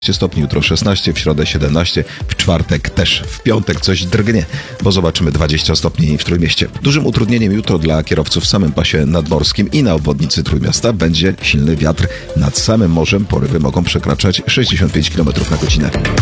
stopni, jutro 16, w środę 17, w czwartek też, w piątek coś drgnie, bo zobaczymy 20 stopni w Trójmieście. Dużym utrudnieniem jutro dla kierowców w samym pasie nadmorskim i na obwodnicy Trójmiasta będzie silny wiatr nad samym morzem. Porywy mogą przekraczać 65 km na godzinę.